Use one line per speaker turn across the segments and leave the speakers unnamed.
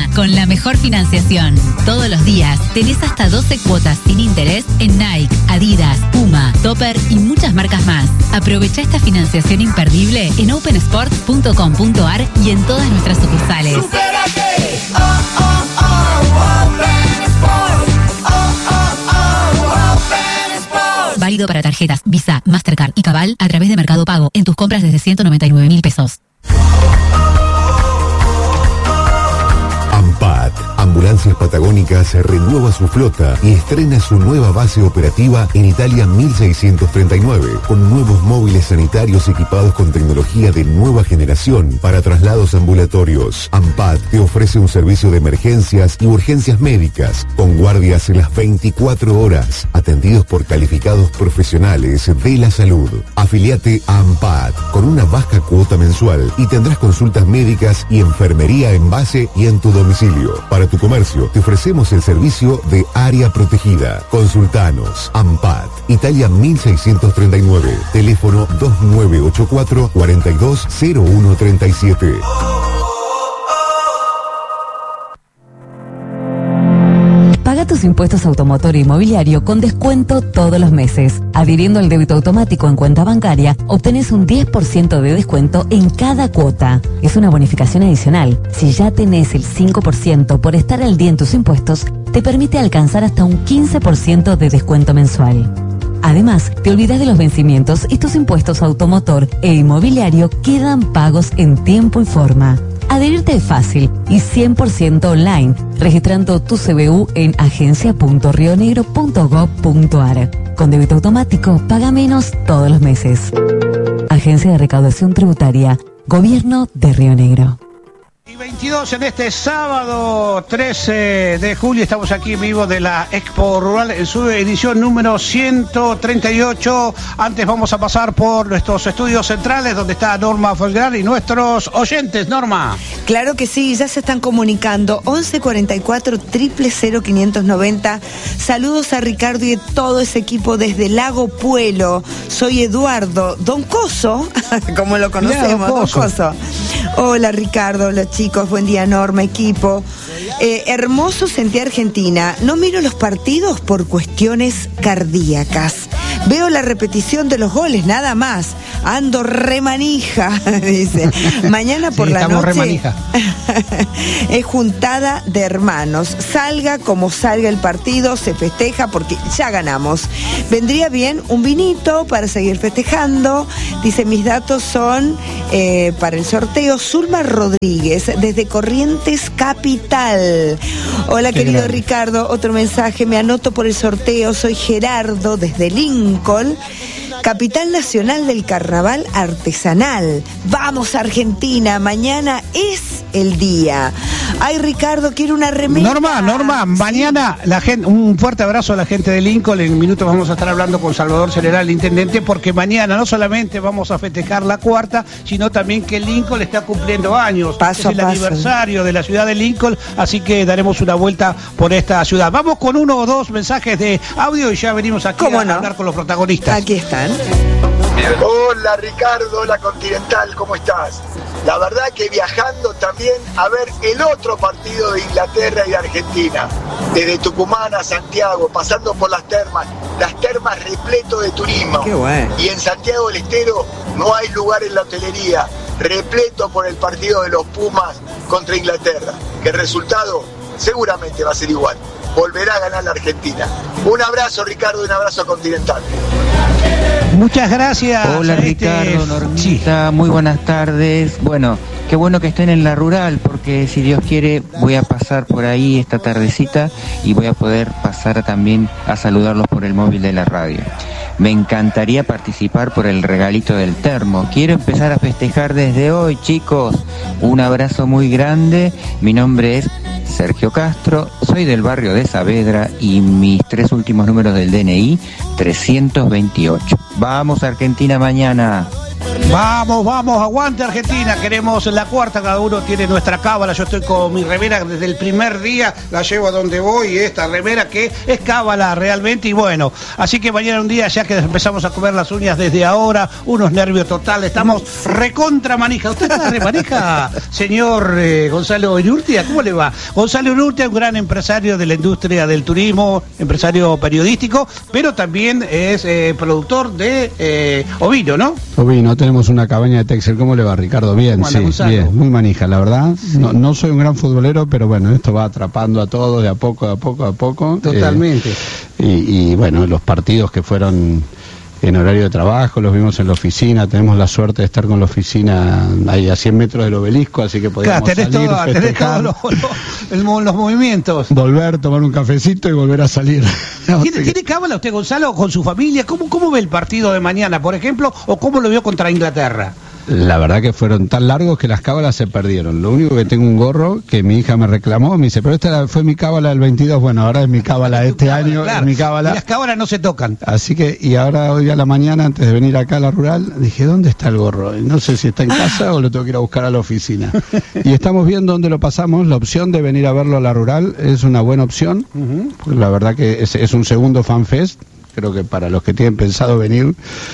con la mejor financiación. Todos los días tenés hasta 12 cuotas sin interés en Nike, Adidas, Puma, Topper y muchas marcas más. Aprovecha esta financiación imperdible en opensport.com.ar y en todas nuestras sucursales.
¡Supérate! Open Sport. Open Sport.
Válido para tarjetas Visa, Mastercard y Cabal a través de Mercado Pago en tus compras desde 199.000 pesos.
AMPAT, Ambulancias Patagónicas, renueva su flota y estrena su nueva base operativa en Italia 1639, con nuevos móviles sanitarios equipados con tecnología de nueva generación para traslados ambulatorios. AMPAT te ofrece un servicio de emergencias y urgencias médicas, con guardias en las 24 horas, atendidos por calificados profesionales de la salud. Afiliate a AMPAT con una baja cuota mensual y tendrás consultas médicas y enfermería en base y en tu domicilio. Para tu comercio, te ofrecemos el servicio de área protegida. Consultanos. AMPAT, Italia 1639. Teléfono 2984-420137.
Paga tus impuestos automotor e inmobiliario con descuento todos los meses. Adhiriendo al débito automático en cuenta bancaria, obtenés un 10% de descuento en cada cuota. Es una bonificación adicional. Si ya tenés el 5% por estar al día en tus impuestos, te permite alcanzar hasta un 15% de descuento mensual. Además, te olvidas de los vencimientos y tus impuestos automotor e inmobiliario quedan pagos en tiempo y forma. Adherirte es fácil y 100% online, registrando tu CBU en agencia.rionegro.gov.ar. Con débito automático, paga menos todos los meses. Agencia de Recaudación Tributaria, Gobierno de Río Negro.
Y 22 en este sábado 13 de julio estamos aquí en vivo de la Expo Rural en su edición número 138. Antes vamos a pasar por nuestros estudios centrales donde está Norma Folgar y nuestros oyentes. Norma.
Claro que sí, ya se están comunicando 1144 000 590. Saludos a Ricardo y a todo ese equipo desde Lago Puelo. Soy Eduardo Don Coso, como lo conocemos, Don Coso. Hola Ricardo, hola chicos, buen día Norma, equipo. Hermoso sentí Argentina. No miro los partidos por cuestiones cardíacas. Veo la repetición de los goles, nada más. Ando remanija, dice. Mañana por la noche es juntada de hermanos. Salga como salga el partido, se festeja porque ya ganamos. Vendría bien un vinito para seguir festejando. Dice, mis datos son para el sorteo. Zulma Rodríguez, desde Corrientes Capital. Hola, querido Ricardo, otro mensaje. Me anoto por el sorteo. Soy Gerardo, desde Lincoln, capital nacional del carnaval artesanal. Vamos Argentina, mañana es el día. Ay, Ricardo, quiero una remera.
Norma, mañana la gente, un fuerte abrazo a la gente de Lincoln. En minutos vamos a estar hablando con Salvador Celerá, el intendente, porque mañana no solamente vamos a festejar la cuarta, sino también que Lincoln está cumpliendo años. Es el aniversario de la ciudad de Lincoln, así que daremos una vuelta por esta ciudad. Vamos con uno o dos mensajes de audio y ya venimos aquí a hablar con los protagonistas.
Aquí están.
Hola Ricardo, hola Continental, ¿cómo estás? La verdad que viajando también a ver el otro partido de Inglaterra y de Argentina, desde Tucumán a Santiago, pasando por las termas repleto de turismo.
Qué bueno.
Y en Santiago del Estero no hay lugar en la hotelería, repleto por el partido de los Pumas contra Inglaterra, que el resultado seguramente va a ser igual. Volverá a ganar la Argentina. Un abrazo Ricardo y un abrazo Continental.
Muchas gracias.
Hola Ricardo, Normita, muy buenas tardes. Bueno, qué bueno que estén en la rural, porque si Dios quiere voy a pasar por ahí esta tardecita y voy a poder pasar también a saludarlos por el móvil de la radio. Me encantaría participar por el regalito del termo. Quiero empezar a festejar desde hoy, chicos. Un abrazo muy grande. Mi nombre es Sergio Castro, soy del barrio de Saavedra y mis 3 últimos números del DNI, 328. Vamos Argentina mañana.
Vamos, aguante Argentina, queremos la cuarta, cada uno tiene nuestra cábala. Yo estoy con mi remera desde el primer día, la llevo a donde voy, y esta remera que es cábala realmente. Y bueno, así que mañana un día ya que empezamos a comer las uñas desde ahora, unos nervios totales, estamos recontra manija. ¿Usted está de manija, señor Gonzalo Urrutia? ¿Cómo le va? Gonzalo Urrutia, un gran empresario de la industria del turismo, empresario periodístico, pero también es productor de ovino, ¿no?
Ovino, tenemos una cabaña de Texel. ¿Cómo le va, Ricardo? Bien, sí, bien, muy manija, la verdad. Sí. No soy un gran futbolero, pero bueno, esto va atrapando a todos de a poco.
Totalmente.
Y bueno, los partidos que fueron en horario de trabajo, los vimos en la oficina, tenemos la suerte de estar con la oficina ahí a 100 metros del obelisco, así que podíamos salir,
festejar, los movimientos.
Volver, tomar un cafecito y volver a salir.
¿Tiene cábala usted, Gonzalo, con su familia? ¿Cómo ve el partido de mañana, por ejemplo, o cómo lo vio contra Inglaterra?
La verdad que fueron tan largos que las cábalas se perdieron. Lo único que tengo un gorro que mi hija me reclamó, me dice, pero esta fue mi cábala del 22, bueno, ahora es mi cábala este año, claro, es mi cábala.
Y las cábalas no se tocan.
Así que, y ahora hoy a la mañana, antes de venir acá a la rural, dije, ¿dónde está el gorro? No sé si está en casa o lo tengo que ir a buscar a la oficina. Y estamos viendo dónde lo pasamos. La opción de venir a verlo a la rural es una buena opción. Pues la verdad que es un segundo FanFest. Creo que para los que tienen pensado venir,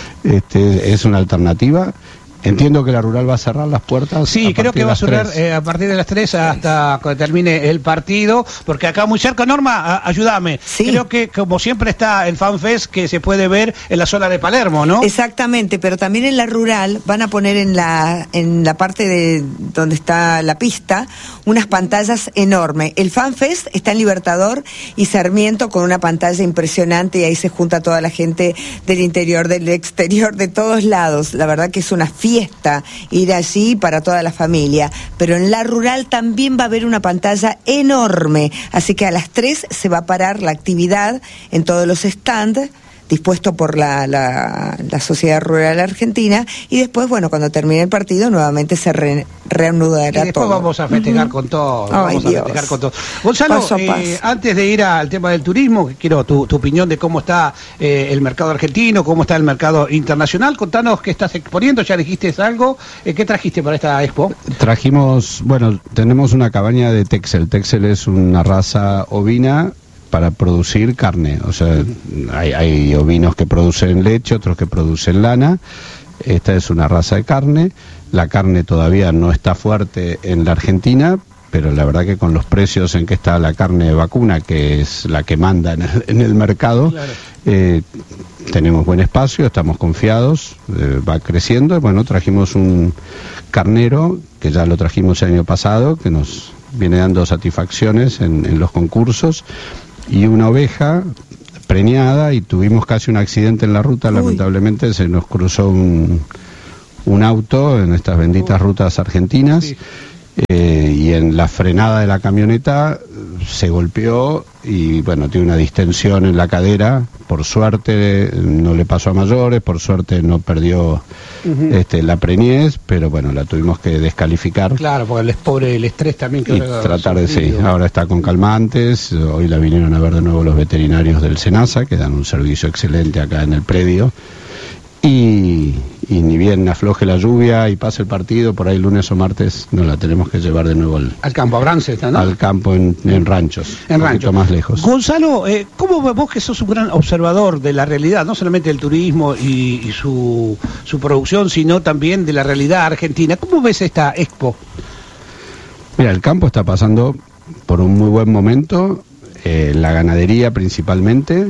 es una alternativa. Entiendo que la rural va a cerrar las puertas.
Sí, creo que va a cerrar a partir de las 3 hasta que termine el partido, porque acá muy cerca, Norma, ayúdame. Sí. Creo que como siempre está el FanFest que se puede ver en la zona de Palermo, ¿no?
Exactamente, pero también en la rural van a poner en la parte de donde está la pista unas pantallas enormes. El FanFest está en Libertador y Sarmiento con una pantalla impresionante, y ahí se junta toda la gente del interior, del exterior, de todos lados. La verdad que es una fiesta ir allí para toda la familia, pero en la rural también va a haber una pantalla enorme, así que a las 3 se va a parar la actividad en todos los stands dispuesto por la Sociedad Rural Argentina, y después, bueno, cuando termine el partido nuevamente se reanudará todo. Y después
vamos a festejar con todo. Gonzalo, antes de ir al tema del turismo, quiero tu opinión de cómo está el mercado argentino, cómo está el mercado internacional. Contanos qué estás exponiendo, ya dijiste algo. ¿Qué trajiste para esta expo?
Trajimos, bueno, tenemos una cabaña de Texel. Texel es una raza ovina para producir carne, o sea, hay ovinos que producen leche, otros que producen lana. Esta es una raza de carne. La carne todavía no está fuerte en la Argentina, pero la verdad que con los precios en que está la carne de vacuna, que es la que manda en el mercado, claro, tenemos buen espacio, estamos confiados, va creciendo. Bueno, trajimos un carnero, que ya lo trajimos el año pasado, que nos viene dando satisfacciones en los concursos, y una oveja preñada, y tuvimos casi un accidente en la ruta. Lamentablemente se nos cruzó un auto en estas benditas rutas argentinas. Sí. Y en la frenada de la camioneta se golpeó y bueno, tiene una distensión en la cadera. Por suerte no le pasó a mayores, por suerte no perdió la preñez, pero bueno, la tuvimos que descalificar.
Claro, porque el estrés también que
tratar de sí. Ahora está con calmantes. Hoy la vinieron a ver de nuevo los veterinarios del SENASA, que dan un servicio excelente acá en el predio. Y ni bien afloje la lluvia y pase el partido, por ahí lunes o martes nos la tenemos que llevar de nuevo al campo, a Brance, ¿no? Al campo en Ranchos, un poquito más lejos.
Gonzalo, ¿cómo ves vos, que sos un gran observador de la realidad, no solamente del turismo y su producción, sino también de la realidad argentina? ¿Cómo ves esta expo?
Mira, el campo está pasando por un muy buen momento, la ganadería principalmente,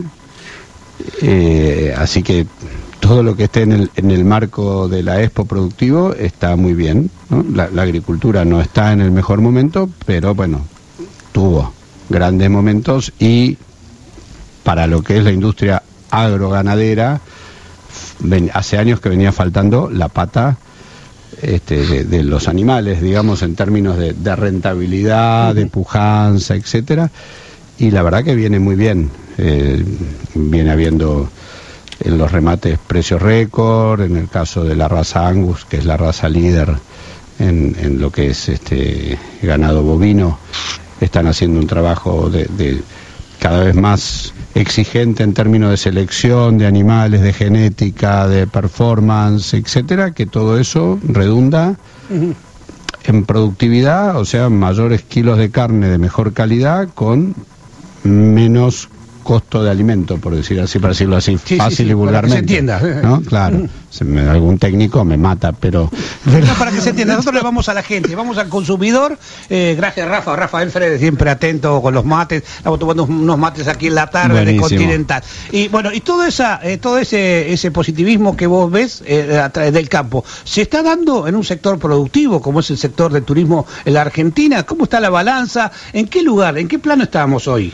así que todo lo que esté en el marco de la expo productivo está muy bien, ¿no? La agricultura no está en el mejor momento, pero bueno, tuvo grandes momentos, y para lo que es la industria agroganadera, hace años que venía faltando la pata de los animales, digamos, en términos de rentabilidad, de pujanza, etcétera, y la verdad que viene muy bien. Viene habiendo en los remates precios récord, en el caso de la raza Angus, que es la raza líder en lo que es ganado bovino, están haciendo un trabajo cada vez más exigente en términos de selección de animales, de genética, de performance, etcétera, que todo eso redunda en productividad, o sea, mayores kilos de carne de mejor calidad con menos costo de alimento, por decir así, para decirlo así, fácil y vulgarmente.
Para que se entienda.
¿No? Claro, algún técnico me mata, pero...
No, para que se entienda, nosotros le vamos a la gente, vamos al consumidor. Gracias, Rafael Freire, siempre atento con los mates. Estamos tomando unos mates aquí en la tarde. Buenísimo. De Continental. Y bueno, y todo ese positivismo que vos ves a través del campo, ¿se está dando en un sector productivo, como es el sector del turismo en la Argentina? ¿Cómo está la balanza? ¿En qué lugar, en qué plano estamos hoy?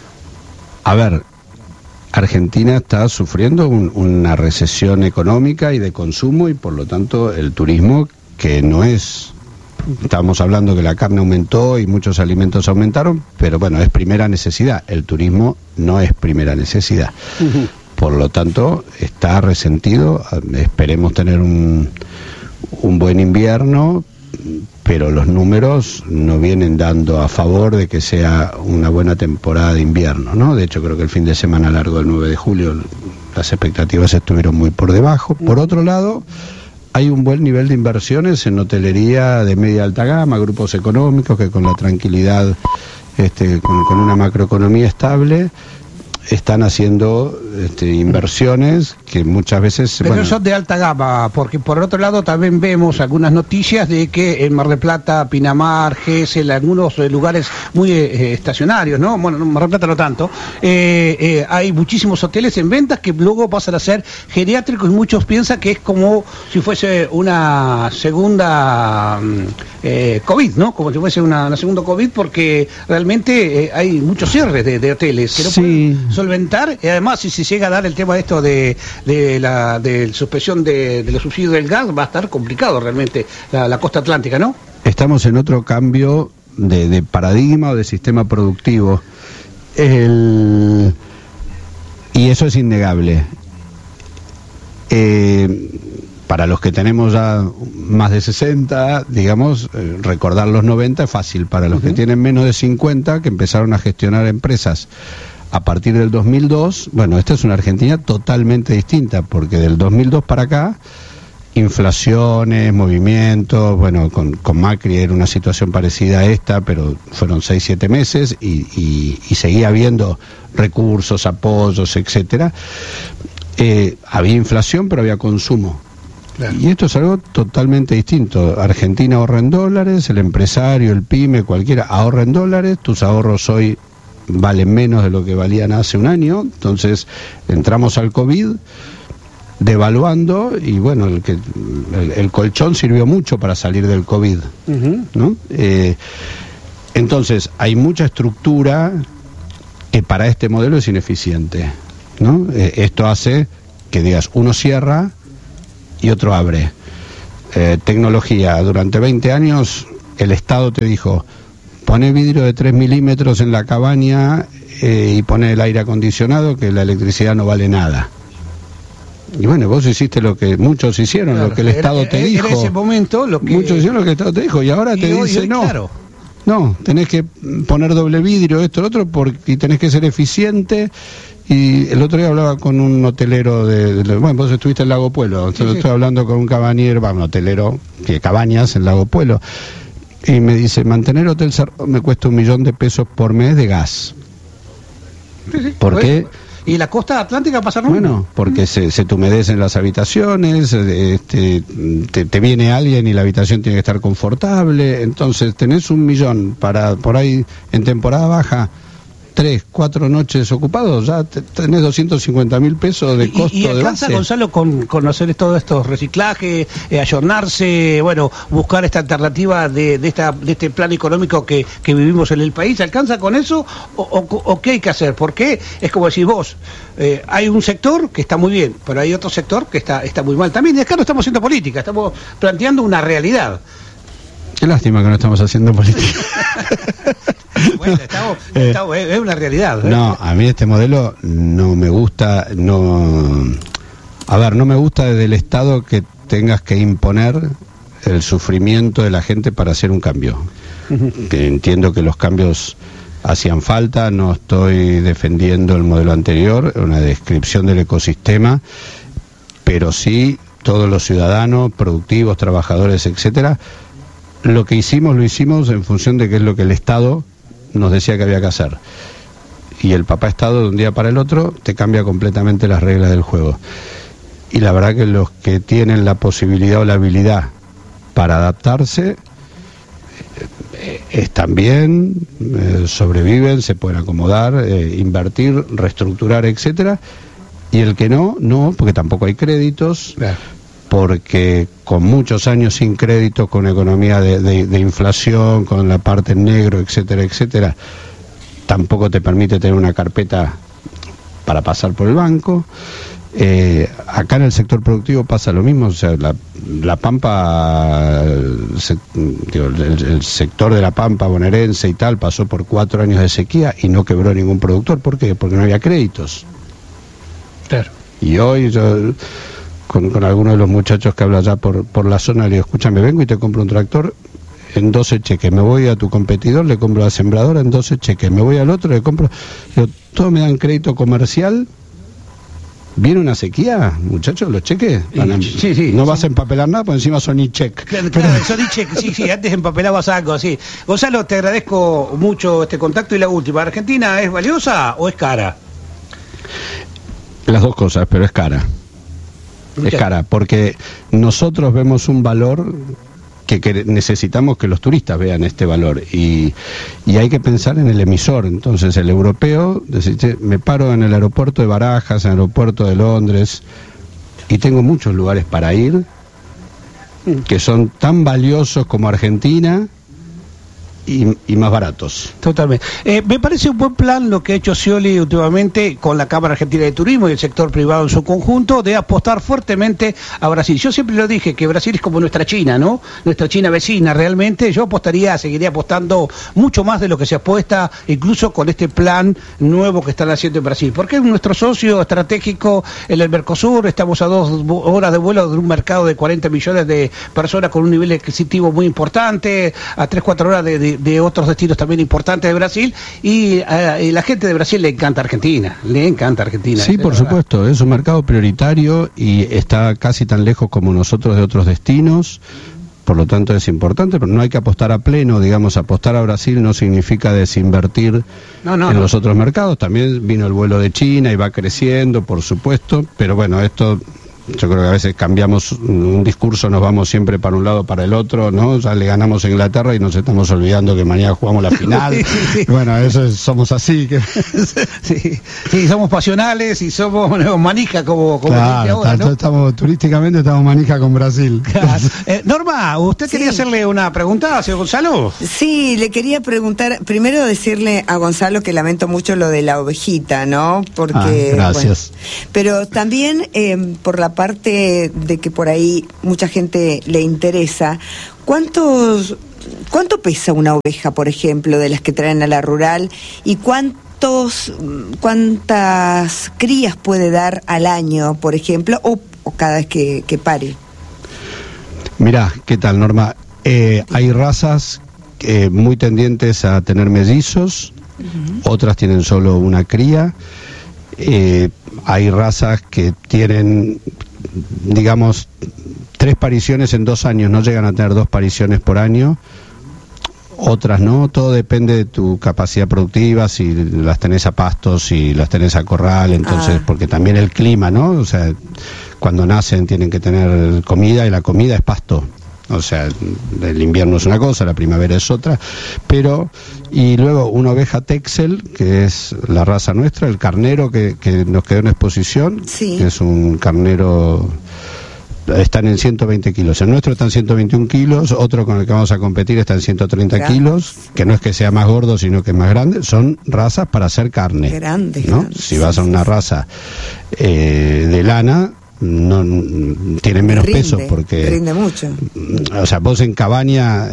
A ver, Argentina está sufriendo una recesión económica y de consumo, y por lo tanto el turismo, que no es... Estamos hablando que la carne aumentó y muchos alimentos aumentaron, pero bueno, es primera necesidad. El turismo no es primera necesidad. Por lo tanto, está resentido. Esperemos tener un buen invierno, pero los números no vienen dando a favor de que sea una buena temporada de invierno, ¿no? De hecho, creo que el fin de semana largo del 9 de julio las expectativas estuvieron muy por debajo. Por otro lado, hay un buen nivel de inversiones en hotelería de media alta gama, grupos económicos que con la tranquilidad, con una macroeconomía estable, están haciendo inversiones que muchas veces...
Pero son de alta gama, porque por otro lado también vemos algunas noticias de que en Mar del Plata, Pinamar, Gesell, algunos lugares muy estacionarios, ¿no? Bueno, en Mar del Plata no tanto, hay muchísimos hoteles en ventas que luego pasan a ser geriátricos, y muchos piensan que es como si fuese una segunda COVID, ¿no? Como si fuese una segunda COVID, porque realmente hay muchos cierres de hoteles que no pueden solventar, y además si se llega a dar el tema de esto de la suspensión de los subsidios del gas, va a estar complicado realmente la costa atlántica, ¿no?
Estamos en otro cambio de paradigma o de sistema productivo, y eso es innegable. Para los que tenemos ya más de 60, digamos, recordar los 90 es fácil. Para los que tienen menos de 50, que empezaron a gestionar empresas a partir del 2002, bueno, esta es una Argentina totalmente distinta, porque del 2002 para acá, inflaciones, movimientos, bueno, con Macri era una situación parecida a esta, pero fueron 6-7 meses y seguía habiendo recursos, apoyos, etcétera. Había inflación, pero había consumo. Claro. Y esto es algo totalmente distinto. Argentina ahorra en dólares, el empresario, el pyme, cualquiera ahorra en dólares, tus ahorros hoy valen menos de lo que valían hace un año. Entonces entramos al COVID devaluando, y bueno, el colchón sirvió mucho para salir del COVID, ¿no? Entonces hay mucha estructura que para este modelo es ineficiente, ¿no? Esto hace que digas, uno cierra y otro abre. Tecnología, durante 20 años el Estado te dijo, pone vidrio de 3 milímetros en la cabaña y pone el aire acondicionado, que la electricidad no vale nada. Y bueno, vos hiciste lo que muchos hicieron, claro, lo que el Estado te dijo. En ese
momento
muchos hicieron lo que el Estado te dijo, y ahora te dice no. Claro. No, tenés que poner doble vidrio, esto, lo otro, y tenés que ser eficiente. Y el otro día hablaba con un hotelero bueno, vos estuviste en Lago Puelo, estoy hablando con un cabañero, un hotelero, que cabañas en Lago Puelo, y me dice, mantener Hotel Cerrado me cuesta $1 millón por mes de gas. ¿Por qué?
¿Y la costa atlántica pasa lo mismo?
Bueno, porque se te humedecen las habitaciones, te viene alguien y la habitación tiene que estar confortable, entonces tenés $1 millón para, por ahí, en temporada baja, 3-4 noches ocupados, ya tenés 250.000 pesos de costo de base.
¿Y alcanza, Gonzalo, con hacer todo estos reciclajes, ayornarse, bueno, buscar esta alternativa de este plan económico que vivimos en el país? ¿Alcanza con eso o qué hay que hacer? Porque es como decís vos, hay un sector que está muy bien, pero hay otro sector que está muy mal también. Y acá no estamos haciendo política, estamos planteando una realidad.
Qué lástima que no estamos haciendo política.
Bueno, es una realidad.
No, a mí este modelo no me gusta, no me gusta desde el Estado que tengas que imponer el sufrimiento de la gente para hacer un cambio. Que entiendo que los cambios hacían falta, no estoy defendiendo el modelo anterior, una descripción del ecosistema, pero sí todos los ciudadanos, productivos, trabajadores, etcétera, lo que hicimos, lo hicimos en función de qué es lo que el Estado nos decía que había que hacer. Y el papá Estado de un día para el otro te cambia completamente las reglas del juego. Y la verdad que los que tienen la posibilidad o la habilidad para adaptarse están bien, sobreviven, se pueden acomodar, invertir, reestructurar, etcétera. Y el que no, porque tampoco hay créditos, porque con muchos años sin créditos, con economía de inflación, con la parte en negro, etcétera, etcétera, tampoco te permite tener una carpeta para pasar por el banco. Acá en el sector productivo pasa lo mismo, o sea, la Pampa, el sector de la Pampa bonaerense y tal, pasó por 4 años de sequía y no quebró ningún productor. ¿Por qué? Porque no había créditos. Claro. Y hoy yo, con algunos de los muchachos que hablan allá por la zona, le digo, escúchame, vengo y te compro un tractor en 12 cheques, me voy a tu competidor, le compro a la sembradora en 12 cheques, me voy al otro, le compro, digo, todos me dan crédito comercial. ¿Viene una sequía, muchachos, los cheques?
Sí,
no vas a empapelar nada, por encima son e-check.
Claro, son e-check, sí, antes empapelabas algo, sí. Gonzalo, te agradezco mucho este contacto. Y la última, ¿Argentina es valiosa o es cara?
Las dos cosas, pero es cara. Es cara, porque nosotros vemos un valor que necesitamos que los turistas vean este valor, y hay que pensar en el emisor. Entonces el europeo, me paro en el aeropuerto de Barajas, en el aeropuerto de Londres, y tengo muchos lugares para ir que son tan valiosos como Argentina y más baratos.
Totalmente. Me parece un buen plan lo que ha hecho Scioli últimamente con la Cámara Argentina de Turismo y el sector privado en su conjunto, de apostar fuertemente a Brasil. Yo siempre lo dije, que Brasil es como nuestra China, ¿no? Nuestra China vecina, realmente. Yo seguiría apostando mucho más de lo que se apuesta, incluso con este plan nuevo que están haciendo en Brasil. Porque es nuestro socio estratégico en el Mercosur. Estamos a 2 horas de vuelo de un mercado de 40 millones de personas con un nivel adquisitivo muy importante, a 3-4 horas de otros destinos también importantes de Brasil, y la gente de Brasil le encanta Argentina.
Sí, por supuesto, es un mercado prioritario y está casi tan lejos como nosotros de otros destinos, por lo tanto es importante, pero no hay que apostar a pleno, digamos. Apostar a Brasil no significa desinvertir en los otros mercados. También vino el vuelo de China y va creciendo, por supuesto, pero bueno, esto... Yo creo que a veces cambiamos un discurso, nos vamos siempre para un lado, para el otro, ¿no? Ya le ganamos a Inglaterra y nos estamos olvidando que mañana jugamos la final. Sí. Bueno, somos así.
Sí, somos pasionales y somos manija como
claro, ahora, ¿no? Turísticamente estamos manija con Brasil.
Claro. Norma, ¿usted quería hacerle una pregunta, señor Gonzalo?
Sí, le quería preguntar, primero decirle a Gonzalo que lamento mucho lo de la ovejita, ¿no? Porque,
gracias.
Bueno, pero también por la parte de que por ahí mucha gente le interesa, ¿cuánto pesa una oveja, por ejemplo, de las que traen a la rural, y cuántas crías puede dar al año, por ejemplo, o cada vez que pare?
Mirá, ¿qué tal, Norma? Hay razas muy tendientes a tener mellizos, otras tienen solo una cría. Hay razas que tienen, digamos, 3 pariciones en 2 años, no llegan a tener 2 pariciones por año, otras no. Todo depende de tu capacidad productiva, si las tenés a pastos, si las tenés a corral, entonces, porque también el clima, ¿no? O sea, cuando nacen tienen que tener comida, y la comida es pasto. O sea, el invierno es una cosa, la primavera es otra, pero... Y luego una oveja Texel, que es la raza nuestra, el carnero que nos quedó en exposición, que es un carnero... Están en 120 kilos, el nuestro está en 121 kilos, otro con el que vamos a competir está en 130 kilos, que no es que sea más gordo, sino que es más grande. Son razas para hacer carne,
grandes,
¿no? Si vas a una raza de lana... no tiene menos peso, porque
rinde mucho.
O sea, vos en Cabaña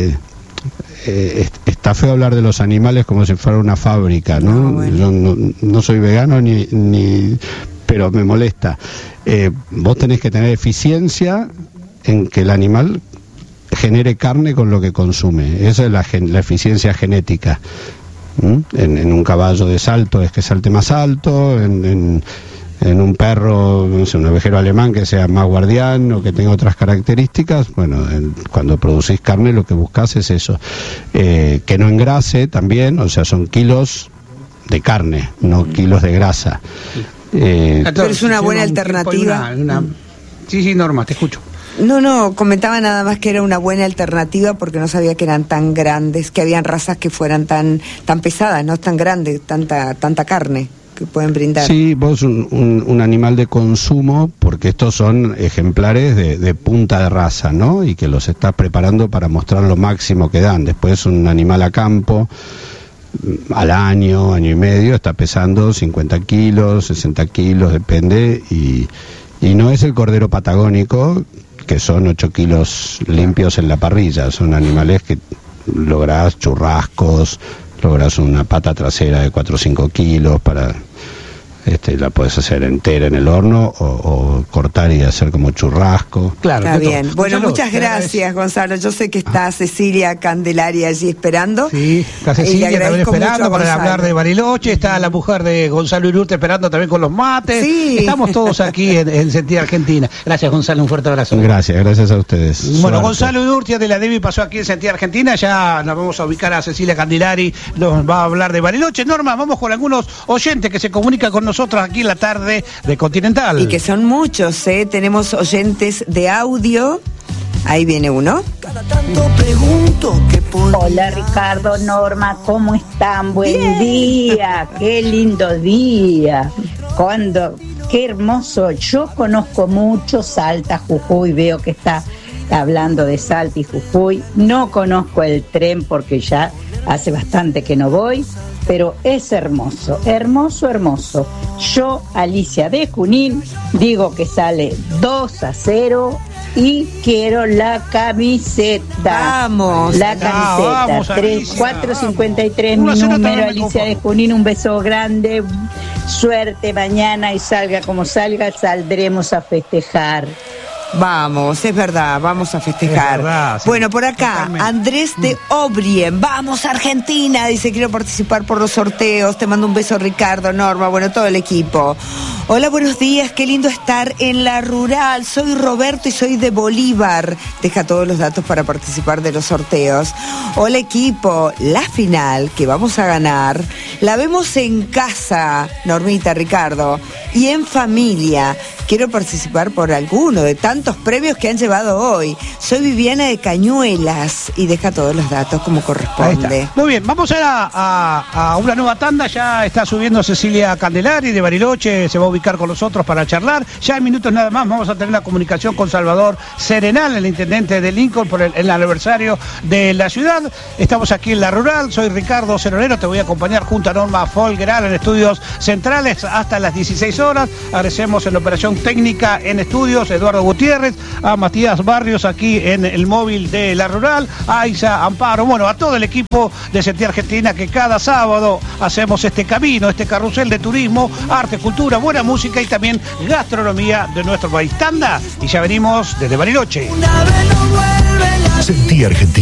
está feo hablar de los animales como si fuera una fábrica, ¿no? Bueno. Yo no soy vegano ni pero me molesta. Vos tenés que tener eficiencia en que el animal genere carne con lo que consume. Esa es la eficiencia genética. En un caballo de salto es que salte más alto, en un perro, no sé, un ovejero alemán que sea más guardián o que tenga otras características. Bueno, cuando producís carne lo que buscás es eso, que no engrase también, o sea, son kilos de carne, no kilos de grasa.
Pero es una buena alternativa.
Sí, Norma, te escucho.
No, comentaba nada más que era una buena alternativa porque no sabía que eran tan grandes, que habían razas que fueran tan pesadas, no tan grandes, tanta carne que pueden brindar.
Sí, vos un animal de consumo, porque estos son ejemplares de punta de raza, ¿no? Y que los estás preparando para mostrar lo máximo que dan. Después un animal a campo, al año y medio, está pesando 50 kilos, 60 kilos, depende, y no es el cordero patagónico, que son 8 kilos limpios en la parrilla. Son animales que lográs churrascos, lográs una pata trasera de 4 o 5 kilos para... la puedes hacer entera en el horno o cortar y hacer como churrasco.
Claro, está bien. Bueno, muchas gracias, Gonzalo. Yo sé que está Cecilia Candelaria allí esperando.
Sí, está Cecilia también esperando para hablar de Bariloche. Está la mujer de Gonzalo Urrutia esperando también con los mates. Sí. Estamos todos aquí en Sentir Argentina. Gracias, Gonzalo. Un fuerte abrazo.
Gracias a ustedes.
Bueno,
Suerte.
Gonzalo Urrutia de la DEVI pasó aquí en Sentir Argentina. Ya nos vamos a ubicar a Cecilia Candelaria. Nos va a hablar de Bariloche. Norma, vamos con algunos oyentes que se comunican con nosotros aquí en la tarde de Continental.
Y que son muchos, tenemos oyentes de audio. Ahí viene uno.
Cada tanto pregunto que por...
Hola Ricardo, Norma, ¿cómo están? Buen día, qué lindo día. Qué hermoso. Yo conozco mucho Salta, Jujuy, veo que está hablando de Salta y Jujuy. No conozco el tren porque ya hace bastante que no voy, pero es hermoso, hermoso, hermoso. Yo, Alicia de Junín, digo que sale 2-0 y quiero la camiseta.
Vamos.
La camiseta. 453 mi número, Alicia de Junín, un beso grande. Suerte mañana y salga como salga, saldremos a festejar.
Vamos, es verdad, vamos a festejar.
Verdad, sí.
Bueno, por acá, Andrés de Obrien, vamos Argentina, dice, quiero participar por los sorteos, te mando un beso Ricardo, Norma, bueno, todo el equipo. Hola, buenos días, qué lindo estar en la rural, soy Roberto y soy de Bolívar, deja todos los datos para participar de los sorteos. Hola equipo, la final que vamos a ganar, la vemos en casa, Normita, Ricardo, y en familia. Quiero participar por alguno de tantos premios que han llevado hoy. Soy Viviana de Cañuelas y deja todos los datos como corresponde.
Muy bien, vamos a una nueva tanda. Ya está subiendo Cecilia Candelaria de Bariloche, se va a ubicar con nosotros para charlar. Ya en minutos nada más vamos a tener la comunicación con Salvador Serenal, el intendente de Lincoln, por el aniversario de la ciudad. Estamos aquí en la rural, soy Ricardo Ceronero, te voy a acompañar junto a Norma Folgeral en estudios centrales hasta las 16 horas. Agradecemos en la operación técnica en estudios Eduardo Gutiérrez, a Matías Barrios aquí en el móvil de la rural, a Isa Amparo, bueno, a todo el equipo de Sentir Argentina, que cada sábado hacemos este camino, este carrusel de turismo, arte, cultura, buena música y también gastronomía de nuestro país. Tanda y ya venimos desde Bariloche.
Sentir Argentina.